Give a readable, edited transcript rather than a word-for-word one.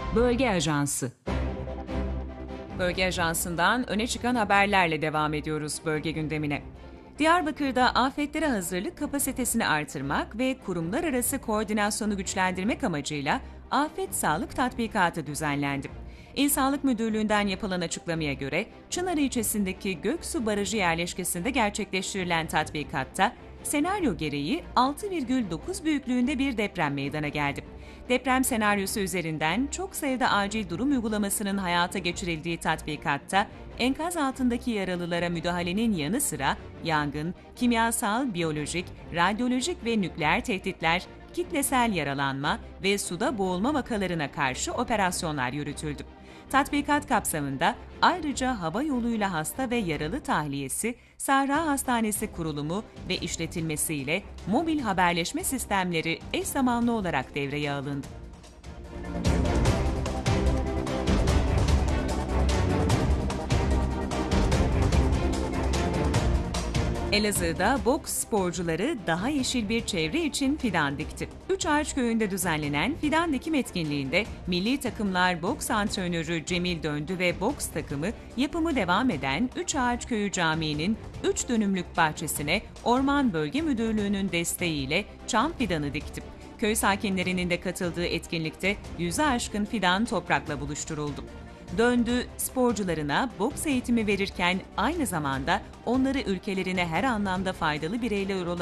Bölge Ajansı. Bölge Ajansı'ndan öne çıkan haberlerle devam ediyoruz bölge gündemine. Diyarbakır'da afetlere hazırlık kapasitesini artırmak ve kurumlar arası koordinasyonu güçlendirmek amacıyla Afet Sağlık Tatbikatı düzenlendi. İl Sağlık Müdürlüğü'nden yapılan açıklamaya göre Çınar ilçesindeki Göksu Barajı yerleşkesinde gerçekleştirilen tatbikatta senaryo gereği 6,9 büyüklüğünde bir deprem meydana geldi. Deprem senaryosu üzerinden çok sayıda acil durum uygulamasının hayata geçirildiği tatbikatta enkaz altındaki yaralılara müdahalenin yanı sıra yangın, kimyasal, biyolojik, radyolojik ve nükleer tehditler, kitlesel yaralanma ve suda boğulma vakalarına karşı operasyonlar yürütüldü. Tatbikat kapsamında ayrıca hava yoluyla hasta ve yaralı tahliyesi, Sahra Hastanesi kurulumu ve işletilmesiyle mobil haberleşme sistemleri eş zamanlı olarak devreye alındı. Elazığ'da boks sporcuları daha yeşil bir çevre için fidan dikti. Üçağaç Köyü'nde düzenlenen fidan dikim etkinliğinde milli takımlar boks antrenörü Cemil Döndü ve boks takımı yapımı devam eden Üçağaç Köyü Camii'nin 3 dönümlük bahçesine Orman Bölge Müdürlüğü'nün desteğiyle çam fidanı dikti. Köy sakinlerinin de katıldığı etkinlikte 100'e aşkın fidan toprakla buluşturuldu. Döndü, sporcularına boks eğitimi verirken aynı zamanda onları ülkelerine her anlamda faydalı bireyler olarak